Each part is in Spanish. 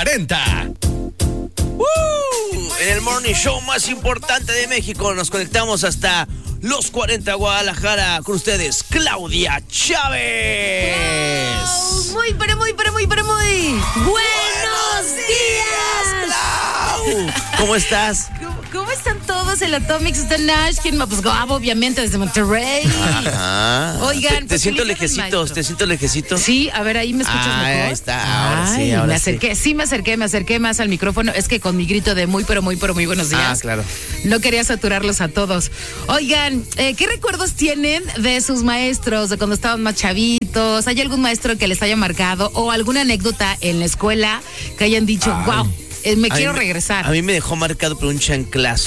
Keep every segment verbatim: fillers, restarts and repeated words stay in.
cuarenta. ¡Uh! En el morning show más importante de México nos conectamos hasta los cuarenta Guadalajara. Con ustedes, Claudia Chávez. Wow, muy, pero muy, pero muy, pero muy. ¡Buenos, Buenos días! Clau. ¿Cómo estás? ¿Cómo, ¿Cómo están todos? El Atomics está Nash, quien pues Gabo, obviamente, desde Monterrey. Ajá. Oigan, te, te pues, siento feliz día del lejecitos, maestro. te siento lejecitos. Sí, a ver, ahí me escuchas Ah, mejor. ahí está, ahora Ay, sí, ahora me sí. acerqué, sí me acerqué, me acerqué más al micrófono. Es que con mi grito de muy, pero muy, pero muy buenos días. Ah, claro. No quería saturarlos a todos. Oigan, eh, ¿qué recuerdos tienen de sus maestros, de cuando estaban más chavitos? ¿Hay algún maestro que les haya marcado o alguna anécdota en la escuela que hayan dicho, Ay. wow, eh, me A quiero mí me- regresar? A mí me dejó marcado por un chanclazo.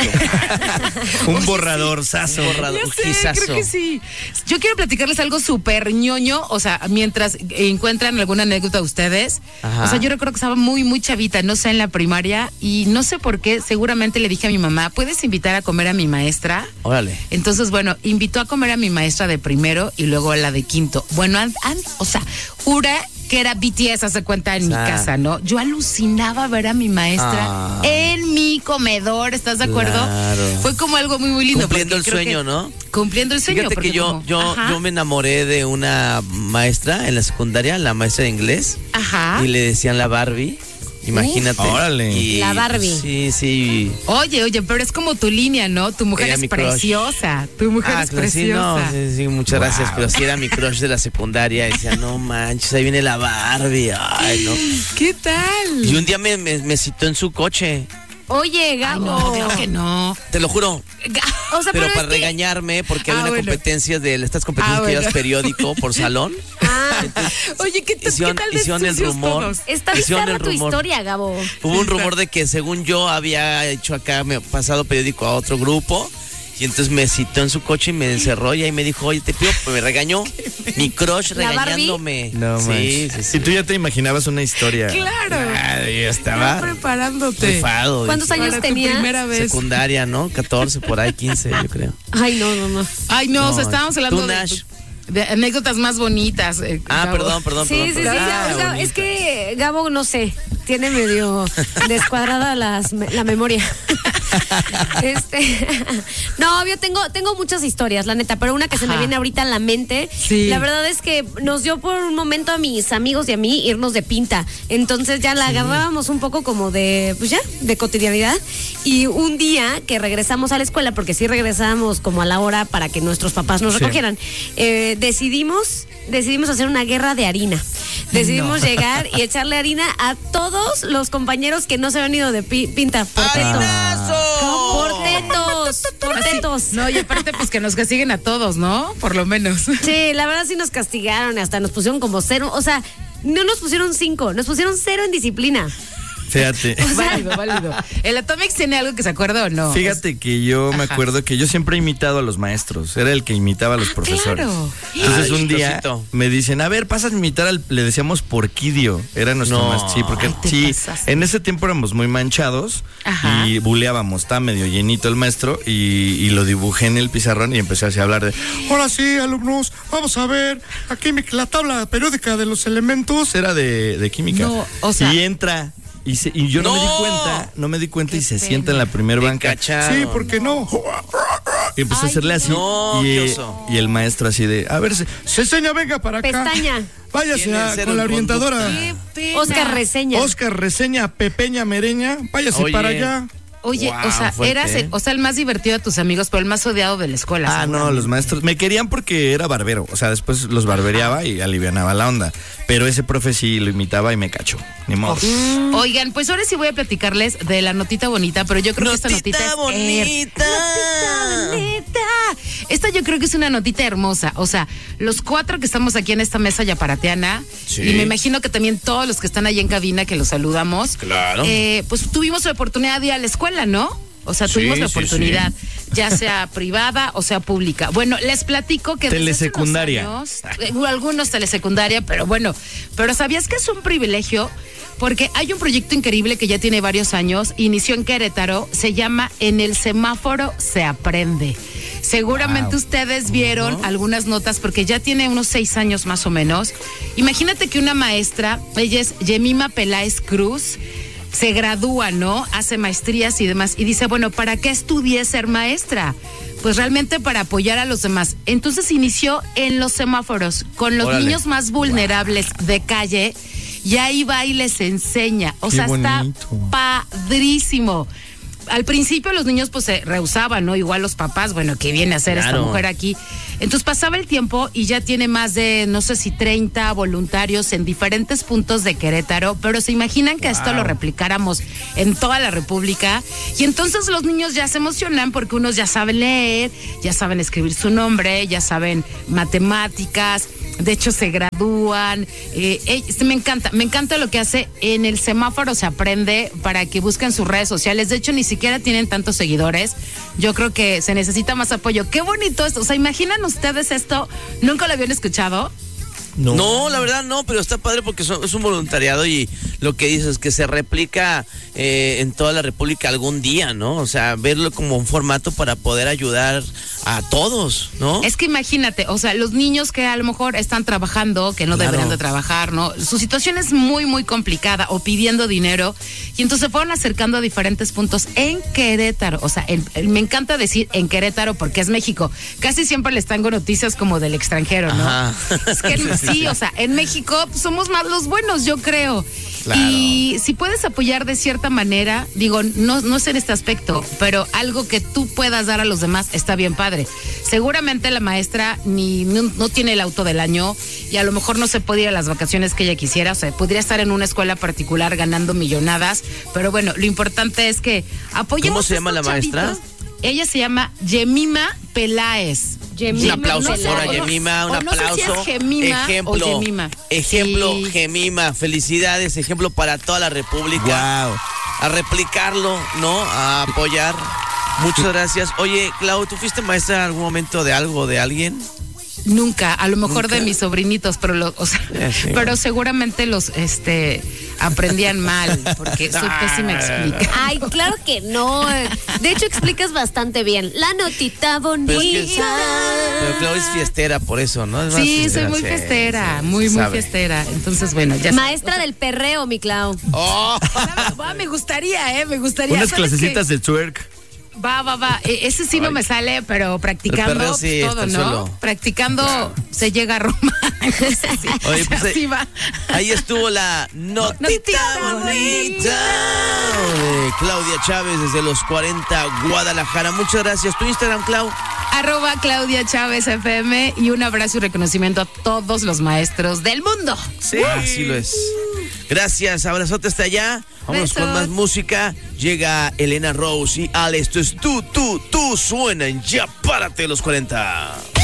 Un borradorzazo. Un borrador, Ya un sé, gizazo. creo que sí. Yo quiero platicarles algo súper ñoño, o sea, mientras encuentran alguna anécdota ustedes. Ajá. O sea, yo recuerdo que estaba muy, muy chavita, no sé, en la primaria, y no sé por qué, seguramente le dije a mi mamá, ¿puedes invitar a comer a mi maestra? Órale. Entonces, bueno, invitó a comer a mi maestra de primero y luego a la de quinto. Bueno, an- an- o sea, jura que era B T S, hace cuenta, en Ah. mi casa, ¿no? Yo alucinaba ver a mi maestra Ah. en mi comedor, ¿estás de acuerdo? Claro. Fue como algo muy, muy lindo. Cumpliendo el porque creo sueño, que- ¿no? Cumpliendo el sueño. Fíjate porque que yo, como- yo, Ajá, yo me enamoré de una maestra en la secundaria, la maestra de inglés, Ajá. y le decían la Barbie. Imagínate. Uf, órale. Y, La Barbie. pues, sí, sí. Oye, oye, pero es como tu línea, ¿no? Tu mujer Era es mi crush. preciosa. Tu mujer Ah, es claro, sí, no, preciosa. sí, sí, muchas gracias, Wow. pero sí era mi crush de la secundaria. Y decía, no manches, ahí viene la Barbie. Ay, no. ¿Qué tal? Y un día me, me, me citó en su coche. Oye, Ay, Gabo. no, claro que no. Te lo juro. O sea, Pero, pero, para es que- regañarme, porque Ah, había una bueno. competencia de estas competencias Ah, que llevas bueno. periódico por salón. Ah, Oye, ¿qué, t- Hicieron, ¿qué tal de hicieron el sucios rumor. todos? está Hicieron bizarra el tu rumor. historia, Gabo. Hubo un rumor de que según yo había hecho acá, me pasado periódico a otro grupo. Y entonces me citó en su coche y me encerró y ahí me dijo, oye, te pido, me regañó. Mi crush ¿La Barbie? regañándome. No sí, manches. sí, sí. Si tú ya te imaginabas una historia. Claro. Ay, yo Ya estaba preparándote. rifado. ¿Cuántos dije. años Para tu tenías? primera vez. Secundaria, ¿no? catorce, por ahí, quince, yo creo. Ay, no, no, no. Ay, no, No, o sea, estábamos hablando tú, de, Nash. de anécdotas más bonitas. eh, Ah, Gabo. perdón, perdón, Sí, perdón. sí, sí. perdón. sí, Ah, o sea, bonita. es que Gabo, no sé, tiene medio descuadrada las, la memoria. Este, no, yo tengo, tengo muchas historias, la neta, pero una que se me Ajá. viene ahorita a la mente. Sí. La verdad es que nos dio por un momento a mis amigos y a mí irnos de pinta. Entonces ya la agarrábamos un poco como de, pues ya, de cotidianidad. Y un día que regresamos a la escuela, porque sí regresamos como a la hora para que nuestros papás nos Sí. recogieran, eh, decidimos, decidimos hacer una guerra de harina. Decidimos llegar y echarle harina a todos los compañeros que no se habían ido de pi- pinta. Por tetos. ¡Harinazo! Por tetos. Por tetos. No, y aparte, pues que nos castiguen a todos, ¿no? Por lo menos. Sí, la verdad sí nos castigaron, hasta nos pusieron como cero, o sea, no nos pusieron cinco, nos pusieron cero en disciplina. Fíjate. Válido, válido. ¿El Atomics tiene algo que se acuerda o no? Fíjate que yo me Ajá. acuerdo que yo siempre he imitado a los maestros. Era el que imitaba a los Ah, profesores. claro. Entonces Ay, un día chistosito. me dicen, a ver, pasas a imitar al, le decíamos Porquidio. Era nuestro No. maestro. Sí, porque Ay, te sí, pasaste. en ese tiempo éramos muy manchados Ajá. y buleábamos. Está medio llenito el maestro y, y lo dibujé en el pizarrón y empecé así a hablar de, ahora sí, alumnos, vamos a ver, aquí mi- la tabla periódica de los elementos era de, de química. No, o sea- y entra. Y, se- y yo no, me di ¡No! cuenta, no me di cuenta y Qué se pena. sienta en la primer Te banca. cacharon. Sí, ¿por qué no? Y empezó a Ay, hacerle así. no, y, qué eh, oso. y el maestro así de, a ver, se, se enseña, venga para acá. Pestaña. Váyase Tiene a- cero con la en orientadora. conducta. Qué pena. Oscar reseña. Oscar Reseña, Pepeña Mereña, váyase Oye. para allá. Oye, Wow, o sea, fuerte, eras, el, ¿eh? o sea, el más divertido de tus amigos, pero el más odiado de la escuela. Ah, no, seguramente. los maestros me querían porque era barbero. O sea, después los barbereaba y alivianaba la onda. Pero ese profe sí lo imitaba y me cachó. Ni modo. Oigan, pues ahora sí voy a platicarles de la notita bonita, pero yo creo que esta notita Notita es bonita. Notita bonita. Esta yo creo que es una notita hermosa. O sea, los cuatro que estamos aquí en esta mesa yaparateana, Sí. y me imagino que también todos los que están ahí en cabina que los saludamos. Claro. eh, pues tuvimos la oportunidad de ir a la escuela, ¿no? O sea, Sí, tuvimos la sí, oportunidad, ya sea privada o sea pública. Bueno, les platico que desde hace unos Telesecundaria. años, eh, algunos telesecundaria, pero bueno, pero ¿sabías que es un privilegio? Porque hay un proyecto increíble que ya tiene varios años, inició en Querétaro, se llama En el semáforo se aprende. Seguramente Wow. ustedes vieron algunas notas porque ya tiene unos seis años más o menos. Imagínate que una maestra, ella es Yemima Peláez Cruz, se gradúa, ¿no? Hace maestrías y demás. Y dice, bueno, ¿para qué estudié ser maestra? Pues realmente para apoyar a los demás. Entonces inició en los semáforos con los Órale. niños más vulnerables de calle. Y ahí va y les enseña. O Qué sea, bonito. está padrísimo. Al principio los niños pues se rehusaban, ¿no? Igual los papás, bueno, ¿qué viene a hacer Claro. esta mujer aquí? Entonces pasaba el tiempo y ya tiene más de, no sé si treinta voluntarios en diferentes puntos de Querétaro, pero se imaginan que esto lo replicáramos en toda la República. Y entonces los niños ya se emocionan porque unos ya saben leer, ya saben escribir su nombre, ya saben matemáticas. De hecho, se gradúan. Eh, eh, me encanta, me encanta lo que hace. En el semáforo se aprende para que busquen sus redes sociales. De hecho, ni siquiera tienen tantos seguidores. Yo creo que se necesita más apoyo. Qué bonito esto. O sea, ¿imaginan ustedes esto? ¿Nunca lo habían escuchado? No. no, la verdad no, pero está padre porque son, es un voluntariado y lo que dices es que se replica eh, en toda la República algún día, ¿no? O sea, verlo como un formato para poder ayudar a todos, ¿no? Es que imagínate, o sea, los niños que a lo mejor están trabajando, que no Claro. deberían de trabajar, ¿no? Su situación es muy, muy complicada o pidiendo dinero y entonces se fueron acercando a diferentes puntos en Querétaro. O sea, en- en- me encanta decir en Querétaro porque es México. Casi siempre les tengo noticias como del extranjero, ¿no? Ajá. Es que en- sí, o sea, en México pues, somos más los buenos, yo creo. Claro. Y si puedes apoyar de cierta manera, digo, no, no sé en este aspecto, pero algo que tú puedas dar a los demás está bien padre. Seguramente la maestra ni no, no tiene el auto del año y a lo mejor no se puede ir a las vacaciones que ella quisiera, o sea, podría estar en una escuela particular ganando millonadas, pero bueno, lo importante es que apoyemos. ¿Cómo se a llama estos la maestra? chavitos. Ella se llama Yemima Peláez. Un aplauso no sé, para o no- Yemima, un o no sé si aplauso. es Gemima ejemplo, o Yemima. ejemplo, Sí. Gemima, felicidades, ejemplo para toda la República. Wow. A replicarlo, ¿no? A apoyar. Muchas gracias. Oye, Clau, ¿tú fuiste maestra en algún momento de algo, de alguien? Nunca, a lo mejor de mis sobrinitos, pero lo, o sea, Ya, sí, pero bueno. seguramente los este aprendían mal, porque soy pésima explica. Ay, claro que no. De hecho, explicas bastante bien. La notita bonita. Pero, es que, pero Clau es fiestera, por eso, ¿no? Es más Sí, soy fiestera, muy sí, fiestera, sí, muy, muy sabe. fiestera. Entonces, bueno, ya Maestra del perreo, mi Clau. Oh, Ah, me gustaría, eh, me gustaría. Unas ¿Sabes clasecitas qué? de twerk. Va, va, va. E- ese sí no me sale, pero practicando El perreo sí, pues, hasta todo, el ¿no? suelo. Practicando se llega a Roma. Entonces, sí, Oye, pues, así ahí- va. ahí estuvo la notita Notita bonita de Claudia Chávez desde los cuarenta Guadalajara. Muchas gracias. ¿Tu Instagram, Clau? Arroba Claudia Chávez F M y un abrazo y reconocimiento a todos los maestros del mundo. Sí. Así lo es. Gracias, abrazote hasta allá. Vámonos Besos. con más música. Llega Elena Rose y Ale. Esto es tú, tú, tú suena en Ya Párate los cuarenta.